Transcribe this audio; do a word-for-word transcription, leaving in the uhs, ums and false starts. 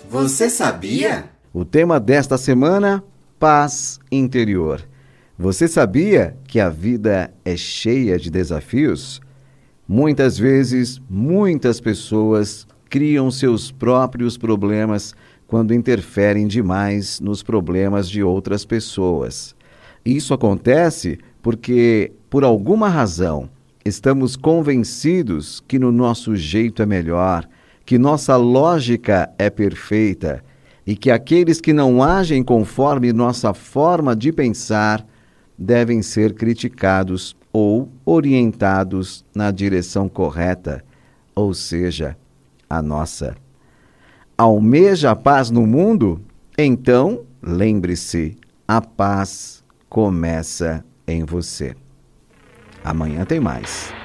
Você sabia? O tema desta semana, paz interior. Você sabia que a vida é cheia de desafios? Muitas vezes, muitas pessoas criam seus próprios problemas quando interferem demais nos problemas de outras pessoas. Isso acontece porque, por alguma razão, estamos convencidos que no nosso jeito é melhor, que nossa lógica é perfeita e que aqueles que não agem conforme nossa forma de pensar devem ser criticados ou orientados na direção correta, ou seja, a nossa. Almeja a paz no mundo? Então, lembre-se, a paz começa em você. Amanhã tem mais.